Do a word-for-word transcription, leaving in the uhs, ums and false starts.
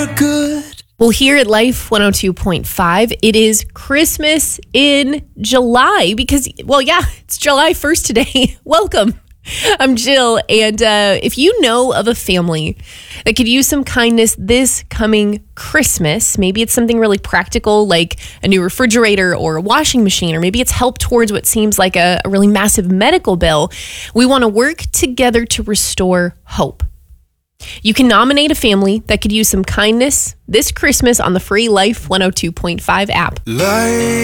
Good. Well, here at Life one oh two point five, it is Christmas in July because, well, yeah, it's July first today. Welcome. I'm Jill, and uh, if you know of a family that could use some kindness this coming Christmas, maybe it's something really practical like a new refrigerator or a washing machine, or maybe it's help towards what seems like a, a really massive medical bill, we want to work together to restore hope. You can nominate a family that could use some kindness this Christmas on the free Life one oh two point five app. Life.